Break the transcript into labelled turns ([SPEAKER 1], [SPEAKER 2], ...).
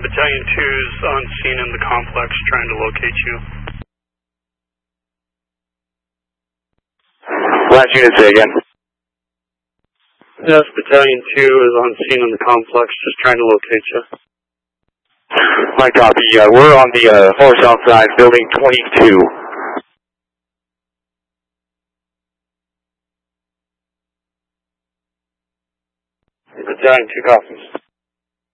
[SPEAKER 1] Battalion 2's on scene in the complex trying to locate you.
[SPEAKER 2] Last unit, say again.
[SPEAKER 1] Yes, Battalion 2 is on scene in the complex just trying to locate you.
[SPEAKER 2] My copy. We're on the far south side, building 22.
[SPEAKER 1] Battalion 2 copies.